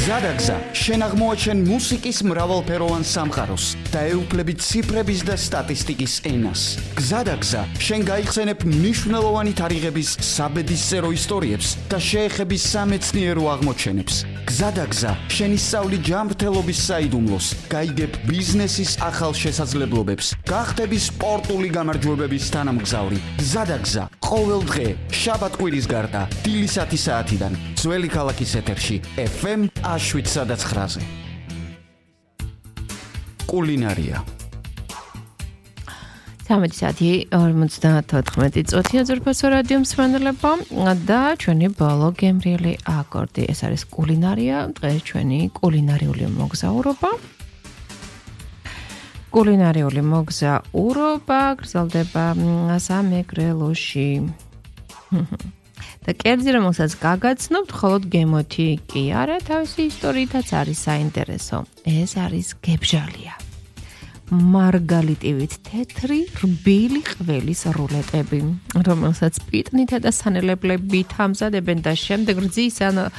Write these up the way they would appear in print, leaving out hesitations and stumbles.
გზადაგზა შენ აღმოაჩენ მუსიკის მრავალფეროვან სამყაროს და ეუფლები ციფრების და სტატისტიკის ენას. გზადაგზა შენ გაიხსენებ მნიშვნელოვანი თარიღების საბედისწერო ისტორიებს და შეეხები სამეცნიერო აღმოჩენებს. გზადაგზა შენ ისწავლი ჯანმრთელობის საიდუმლოს, გაიგებ ბიზნესის ახალ შესაძლებლობებს, გახდები სპორტული გამარჯვებების თანამგზავრი. გზადაგზა ყოველ დღე შაბათ-კვირის გარდა დილის 10 საათიდან ძველი ქალაქის ეთერში FM 7-9-ზე. კულინარია. 13 საათი 54 წუთია ზურფასო რადიო მსმენელებო და ჩვენი ბოლო გემრიელი აკორდი. ეს არის კულინარია, დღეს ჩვენი კულინარიული მოგზაურობა. კულინარიული მოგზაურობა გრძელდება სამეგრელოში. და კერძი რომელსაც გაგაცნობთ, მხოლოდ გემოთი კი არა, თავისი ისტორიითაც არის საინტერესო. ეს არის გებჟალია. მარგალიტივით თეთრი რბილი ყველის რულეტები, რომელსაც პიტნითა და სანელებლებით ამზადებენ და შემდეგ რძის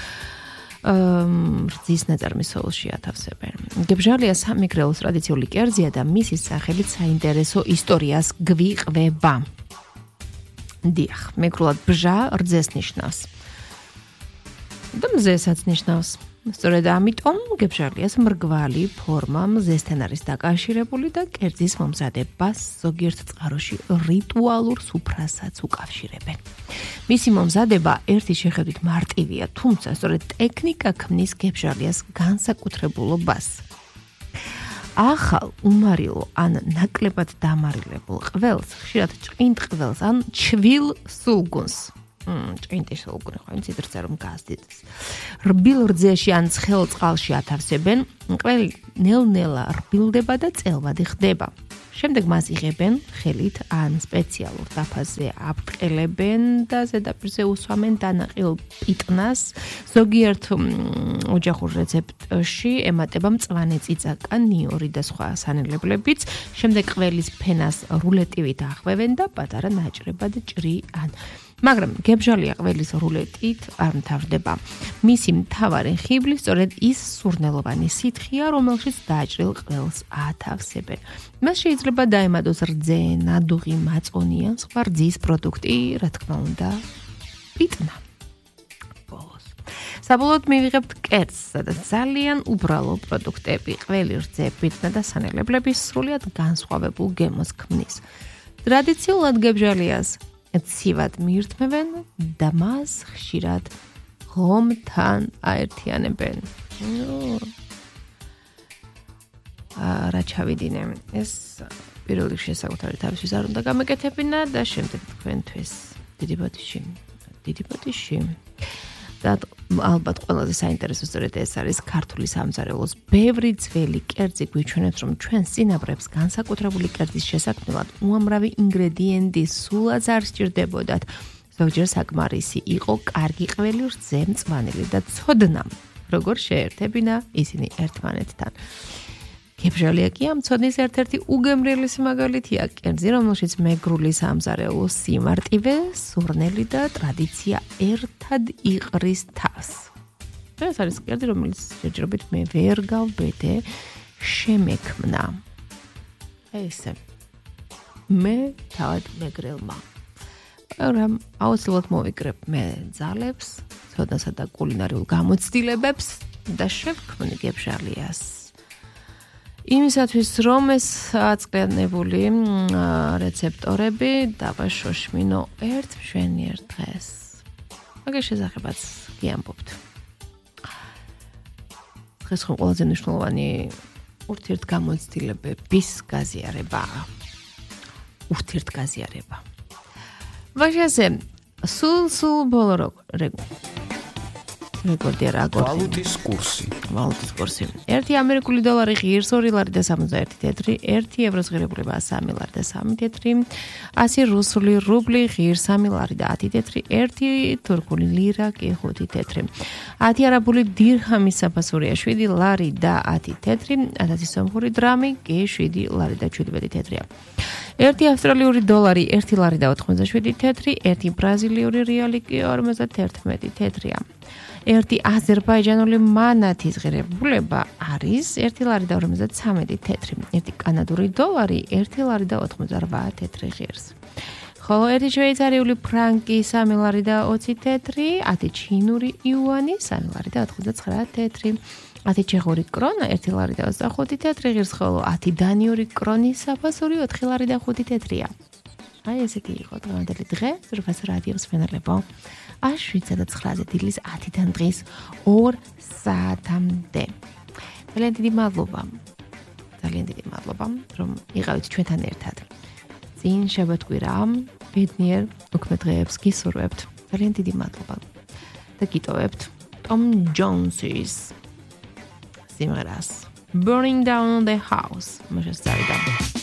ნაწარმის სოუსში ათავსებენ. გებჟალია სამეგრელოს ტრადიციული კერძია და მისი სახელით საინტერესო ისტორიას გვიყვება. დიახ, მეგრულად ბჟა რძეს ნიშნავს. და მზესაც ნიშნავს. სწორედ ამიტომ გებჟალიას მრგვალი ფორმა მზესთან არის დაკავშირებული და კერძის მომზადებას ზოგიერთ წყაროში რიტუალურ სუფრასაც უკავშირებენ. მისი მომზადება ერთი შეხედვით მარტივია, თუმცა სწორედ ტექნიკა ქმნის გებჟალიას განსაკუთრებულობას. ახალ უმარილო ან ნაკლებად დამარილებულ ყველს, ხშირად ჭყინტ ყველს ან ჩვილ სულგუნს. ჭყინტი სულგუნი ხო იცით როცა რომ გასდიდეს. რბილ რძეში ან ცხელ წყალში ათავსებენ, ყველი ნელ-ნელა რბილდება და წელვადი ხდება. შემდეგ მას იღებენ ხელით ან სპეციალურ დაფაზე აბტყელებენ და ზედაპირზე უსვამენ დანაყილ პიტნას. ზოგიერთ ოჯახურ რეცეპტში ემატება მწვანე წიწაკა, ნიორი და სხვა სანელებლებიც. შემდეგ ყველის ფენას რულეტივით ახვევენ და პატარა ნაჭრებად ჭრიან. მაგრამ გებჟალია ყველის რულეტით არ მთავრდება. მისი მთავარი ხიბლი სწორედ ის სურნელოვანი სითხეა, რომელშიც დაჭრილ ყველს ათავსებენ. მას შეიძლება დაემატოს რძე, ნადუღი, მაწონი ან სხვა რძის პროდუქტი, რა თქმა უნდა, პიტნა. ბოლოს. საბოლოოდ მივიღებთ კერძს, სადაც ძალიან უბრალო პროდუქტები, ყველი რძე, პიტნა და სანელებლები სრულიად განსხვავებულ გემოს ქმნის. ტრადიციულად გებჟალიას ცივად მიირთმევენ და მას ხშირად ღომთან აერთიანებენ. რა ჩავიდინე, ეს პირველ რიგში საკუთარი თავისთვის არ უნდა გამეკეთებინა და შემდეგ თქვენთვის დიდი ბოდიში. და ალბათ ყველაზე საინტერესო სწორედ ეს არის ქართული სამზარეულოს ბევრი ძველი კერძი გვიჩვენებს, რომ ჩვენ წინაპრებს განსაკუთრებული კერძის შესაქმნელად უამრავი ინგრედიენტი სულაც არ სჭირდებოდათ. ზოგჯერ საკმარისი იყო კარგი ყველი რძე, მწვანილი და ცოდნა, როგორ შეერთებინა ისინი ერთმანეთთან. გებჟალია კი ამ ცოდნის ერთ-ერთი უგემრიელესი მაგალითია, კერძი, რომელშიც მეგრული სამზარეულოს სიმარტივე, სურნელი და ტრადიცია ერთად იყრის თავს. ეს არის კერძი, რომელიც ჯერჯერობით მე ვერ გავბედე შემექმნა. ესე მე თავად მეგრელმა. მაგრამ აუცილებლად მოვიკრებ მე ძალებს, ცოდნასა და კულინარიულ გამოცდილებებს და შევქმნი გებჟალიას. იმისათვის, რომ ეს აწყიანებული რეცეპტორები დავაშოშმინო ერთ მშვენიერ დღეს. მაგის შესახებაც გიამბობთ. დღეს ხომ ყველაზე მნიშვნელოვანი ურთიერთგამოცდილებების გაზიარებაა. ურთიერთგაზიარება. ვაშაზე სულ ბოლო რეკორდია რა გორდი. ვალუტის კურსი. 1 ამერიკული დოლარი ღირს 2 ლარი და 61 თეთრი, 1 ევროს ღირებულება 3 ლარი და 3 თეთრი, 100 რუსული რუბლი ღირს 3 ლარი და 10 თეთრი, 1 თურქული ლირა კი 5 თეთრი, 10 არაბული დირჰამი საფასურია 7 ლარი და 10 თეთრი, 1000 სომხური დრამი კი 7 ლარი და 17 თეთრია. 1 ავსტრალიური დოლარი 1 ლარი და 87 თეთრი, 1 ბრაზილიური რეალი კი 51 თეთრია. 1 აზერბაიჯანული მანათის ღირებულება არის 1 ლარი და 53 თეთრი, 1 კანადური დოლარი 1 ლარი და 88 თეთრი ღირს. ხოლო 1 შვეიცარიული ფრანკი 3 ლარი და 20 თეთრი, 10 ჩინური იუანი 3 ლარი და 89 თეთრი. 10 ჩეხური კრონა 1 ლარი და 25 თეთრი ღირს, ხოლო 10 დანიური კრონის საფასური 4 ლარი და 5 თეთრია. აი ესეთი იყო დღევანდელი დღე, ზურფას რადიოს ფენერლებო. 7:09 დილის 10-დან დღის 2 საათამდე. ძალიან დიდი მადლობა, რომ იყავით ჩვენთან ერთად. წინ შევეთქვირა, ბედნიერ უქმე დღეებს გისურვებთ. ძალიან დიდი მადლობა. და გიტოვებთ Tom Jones-ის სიმღერას Burning Down the House. მოშესწავიდა.